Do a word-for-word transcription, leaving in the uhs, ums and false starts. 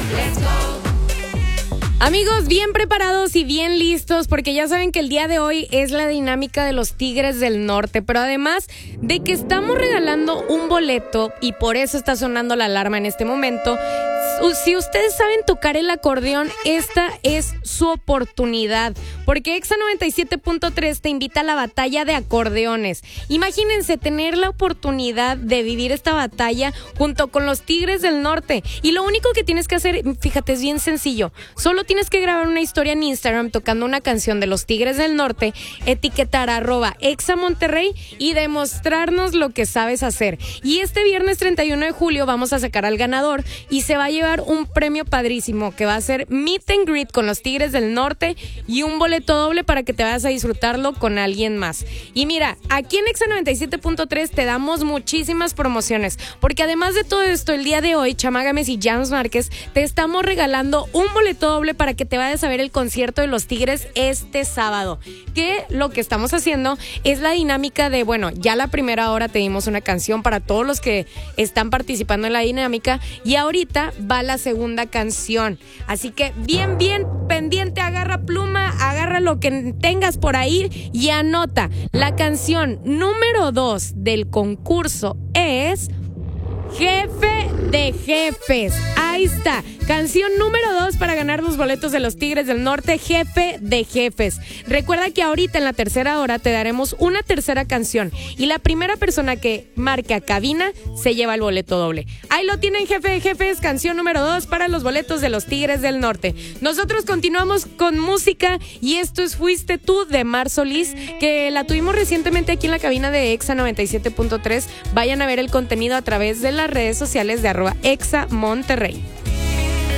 Amigos, bien preparados y bien listos porque ya saben que el día de hoy es la dinámica de los Tigres del Norte, pero además de que estamos regalando un boleto y por eso está sonando la alarma en este momento, si ustedes saben tocar el acordeón, esta es su oportunidad, porque Exa noventa y siete punto tres te invita a la batalla de acordeones. Imagínense tener la oportunidad de vivir esta batalla junto con los Tigres del Norte, y lo único que tienes que hacer, fíjate, es bien sencillo, solo tienes que grabar una historia en Instagram tocando una canción de los Tigres del Norte, etiquetar arroba Exa Monterrey y demostrarnos lo que sabes hacer. Y este viernes treinta y uno de julio vamos a sacar al ganador y se va a llevar un premio padrísimo que va a ser Meet and Greet con los Tigres del Norte y un boleto doble para que te vayas a disfrutarlo con alguien más. Y mira, aquí en Exa noventa y siete punto tres te damos muchísimas promociones, porque además de todo esto, el día de hoy, Chama Gámez y James Márquez te estamos regalando un boleto doble para que te vayas a ver el concierto de los Tigres este sábado. Que lo que estamos haciendo es la dinámica de, bueno, ya la primera hora te dimos una canción para todos los que están participando en la dinámica y ahorita va la segunda canción. Así que bien, bien pendiente, agarra pluma, agarra lo que tengas por ahí y anota. La canción número dos del concurso es Jefe de Jefes. Ahí está, canción número dos para ganar los boletos de los Tigres del Norte, Jefe de Jefes. Recuerda que ahorita en la tercera hora te daremos una tercera canción y la primera persona que marque a cabina se lleva el boleto doble. Ahí lo tienen, Jefe de Jefes, canción número dos para los boletos de los Tigres del Norte. Nosotros continuamos con música y esto es Fuiste Tú de Mar Solís, que la tuvimos recientemente aquí en la cabina de Exa noventa y siete punto tres. Vayan a ver el contenido a través de las redes sociales de arroba Exa Monterrey.